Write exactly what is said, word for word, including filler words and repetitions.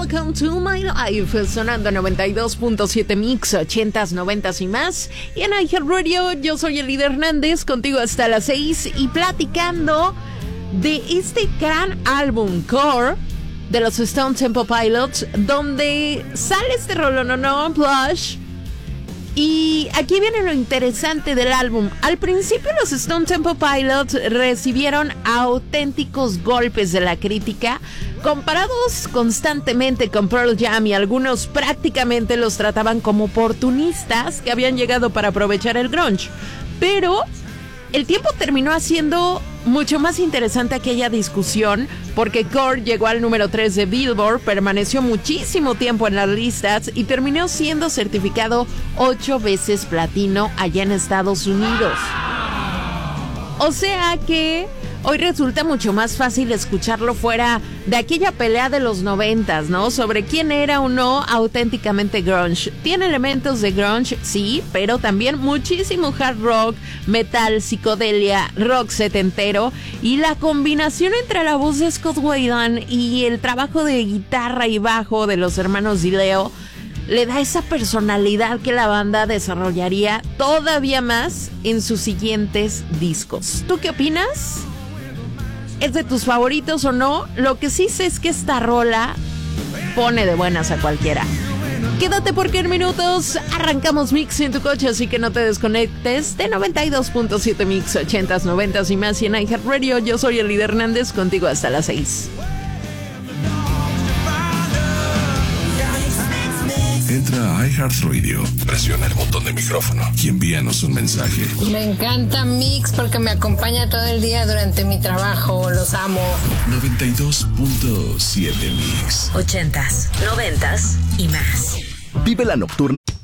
Welcome to My Life, sonando noventa y dos punto siete Mix, ochentas, noventas y más. Y en iHeartRadio, yo soy Elida Hernández, contigo hasta las seis y platicando de este gran álbum Core de los Stone Temple Pilots, donde sale este rollo, no, no, Plush. Y aquí viene lo interesante del álbum. Al principio los Stone Temple Pilots recibieron auténticos golpes de la crítica, comparados constantemente con Pearl Jam, y algunos prácticamente los trataban como oportunistas que habían llegado para aprovechar el grunge. Pero el tiempo terminó haciendo mucho más interesante aquella discusión, porque Core llegó al número tres de Billboard, permaneció muchísimo tiempo en las listas y terminó siendo certificado ocho veces platino allá en Estados Unidos. O sea que hoy resulta mucho más fácil escucharlo fuera de aquella pelea de los noventas, ¿no? Sobre quién era o no auténticamente grunge. Tiene elementos de grunge, sí, pero también muchísimo hard rock, metal, psicodelia, rock setentero, y la combinación entre la voz de Scott Weiland y el trabajo de guitarra y bajo de los hermanos DiLeo le da esa personalidad que la banda desarrollaría todavía más en sus siguientes discos. ¿Tú qué opinas? ¿Es de tus favoritos o no? Lo que sí sé es que esta rola pone de buenas a cualquiera. Quédate porque en minutos arrancamos Mix en tu coche, así que no te desconectes de noventa y dos punto siete Mix, ochentas, noventas y más, y en iHeartRadio. Yo soy Elida Hernández, contigo hasta las seis. Entra a iHeartRadio, presiona el botón de micrófono y envíanos un mensaje. Me encanta Mix porque me acompaña todo el día durante mi trabajo. Los amo. noventa y dos punto siete Mix. Ochentas, noventas y más. Vive la nocturna.